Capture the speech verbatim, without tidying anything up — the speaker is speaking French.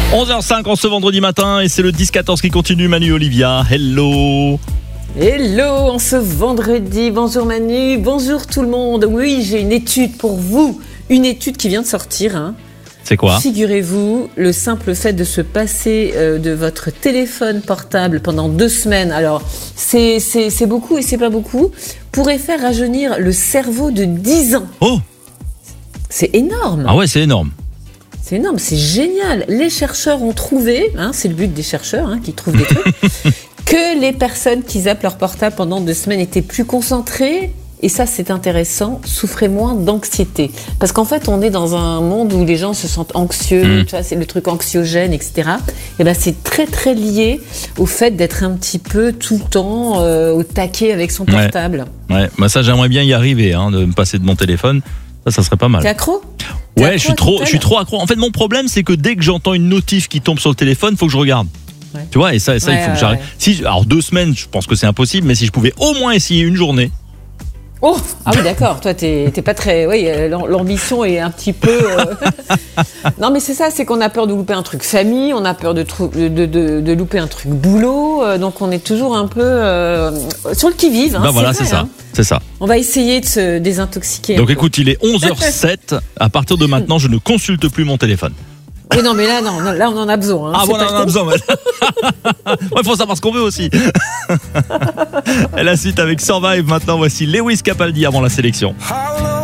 onze heures cinq en ce vendredi matin et c'est le dix quatorze qui continue. Manu Olivia, hello. Hello, en ce vendredi, bonjour Manu, bonjour tout le monde. Oui, j'ai une étude pour vous, une étude qui vient de sortir. Hein. C'est quoi ? Figurez-vous, le simple fait de se passer euh, de votre téléphone portable pendant deux semaines, alors c'est, c'est, c'est beaucoup et c'est pas beaucoup, pourrait faire rajeunir le cerveau de dix ans. Oh ! C'est énorme. Ah ouais, c'est énorme. C'est énorme, c'est génial. Les chercheurs ont trouvé, hein, c'est le but des chercheurs hein, qui trouvent des trucs, que les personnes qui zappent leur portable pendant deux semaines étaient plus concentrées, et ça c'est intéressant, souffraient moins d'anxiété. Parce qu'en fait on est dans un monde où les gens se sentent anxieux, mmh. tu vois, c'est le truc anxiogène, et cetera. Et ben c'est très très lié au fait d'être un petit peu tout le temps euh, au taquet avec son portable. Ouais, ouais. Bah ça j'aimerais bien y arriver, hein, de me passer de mon téléphone, ça ça serait pas mal. T'es accro ? T'es ouais, accro je suis trop, je suis trop accro. En fait mon problème c'est que dès que j'entends une notif qui tombe sur le téléphone, faut que je regarde. Ouais. Tu vois, et ça, ça ouais, il faut que j'arrête. Ouais. Si, alors deux semaines, je pense que c'est impossible, mais si je pouvais au moins essayer une journée. Oh, ah oui, d'accord. Toi, t'es, t'es pas très. Oui, l'ambition est un petit peu. Euh... non, mais c'est ça, c'est qu'on a peur de louper un truc famille, on a peur de, trou... de, de, de, de louper un truc boulot, euh, donc on est toujours un peu euh, sur le qui-vive. Hein, ben voilà, vrai, c'est ça. Hein. C'est ça. On va essayer de se désintoxiquer. Donc écoute, il est onze heures sept. À partir de maintenant, je ne consulte plus mon téléphone. Oui, non, mais là, non, là, on en a besoin. Hein. Ah, bon, on en a besoin. Il faut savoir ce qu'on veut aussi. Et la suite avec Survive. Maintenant, voici Lewis Capaldi avant la sélection.